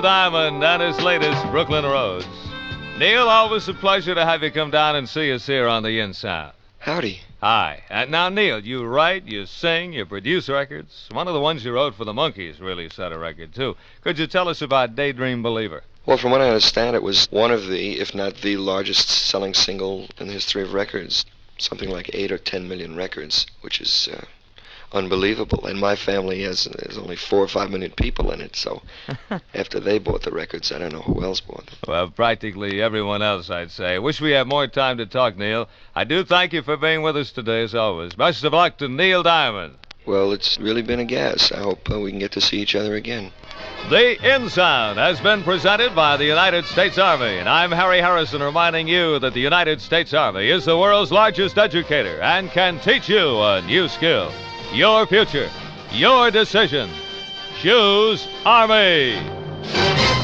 Diamond and his latest Brooklyn Roads. Neil, always a pleasure to have you come down and see us here on the In Sound. Howdy. Hi. Now, Neil, you write, you sing, you produce records. One of the ones you wrote for the Monkees really set a record, too. Could you tell us about Daydream Believer? Well, from what I understand, it was one of the, if not the largest selling single in the history of records. Something like 8 or 10 million records, which is unbelievable. And my family has only 4 or 5 million people in it, so after they bought the records, I don't know who else bought them. Well, practically everyone else, I'd say. Wish we had more time to talk, Neil. I do thank you for being with us today, as always. Best of luck to Neil Diamond. Well, it's really been a gas. I hope we can get to see each other again. The In Sound has been presented by the United States Army, and I'm Harry Harrison reminding you that the United States Army is the world's largest educator and can teach you a new skill. Your future, your decision. Choose Army.